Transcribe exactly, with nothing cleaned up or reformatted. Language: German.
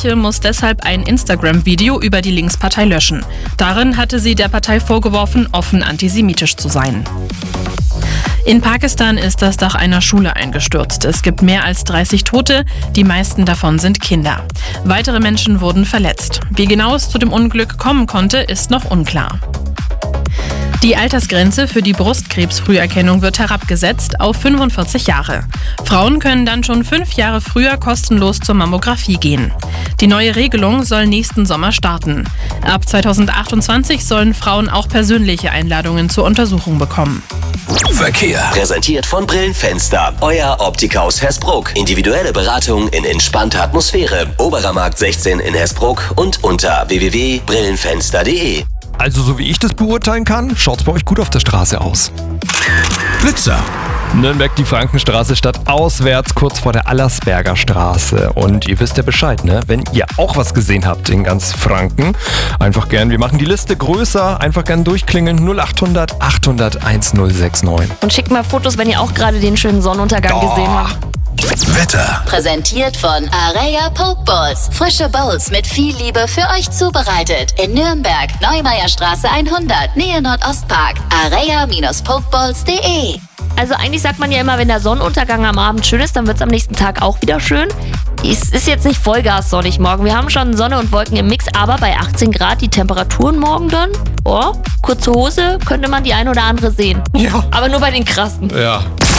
Lerche muss deshalb ein Instagram-Video über die Linkspartei löschen. Darin hatte sie der Partei vorgeworfen, offen antisemitisch zu sein. In Pakistan ist das Dach einer Schule eingestürzt. Es gibt mehr als dreißig Tote, die meisten davon sind Kinder. Weitere Menschen wurden verletzt. Wie genau es zu dem Unglück kommen konnte, ist noch unklar. Die Altersgrenze für die Brustkrebsfrüherkennung wird herabgesetzt auf fünfundvierzig Jahre. Frauen können dann schon fünf Jahre früher kostenlos zur Mammographie gehen. Die neue Regelung soll nächsten Sommer starten. Ab zweitausendachtundzwanzig sollen Frauen auch persönliche Einladungen zur Untersuchung bekommen. Verkehr. Präsentiert von Brillenfenster. Euer Optiker aus Hersbruck. Individuelle Beratung in entspannter Atmosphäre. Oberer Markt sechzehn in Hersbruck und unter w w w punkt brillenfenster punkt d e. Also so wie ich das beurteilen kann, schaut's bei euch gut auf der Straße aus. Blitzer. Nürnberg, die Frankenstraße statt auswärts, kurz vor der Allersberger Straße. Und ihr wisst ja Bescheid, ne? Wenn ihr auch was gesehen habt in ganz Franken, einfach gern, wir machen die Liste größer, einfach gern durchklingeln, null acht hundert achthundert1069. Und schickt mal Fotos, wenn ihr auch gerade den schönen Sonnenuntergang Oh. gesehen habt. Wetter. Präsentiert von Areia Pokeballs. Frische Bowls mit viel Liebe für euch zubereitet. In Nürnberg, Neumeierstraße hundert, Nähe Nordostpark. areia Pokeballs punkt d e. Also eigentlich sagt man ja immer, wenn der Sonnenuntergang am Abend schön ist, dann wird es am nächsten Tag auch wieder schön. Es ist jetzt nicht Vollgas sonnig morgen. Wir haben schon Sonne und Wolken im Mix, aber bei achtzehn Grad die Temperaturen morgen dann. Oh, kurze Hose könnte man die ein oder andere sehen. Ja. Aber nur bei den krassen. Ja.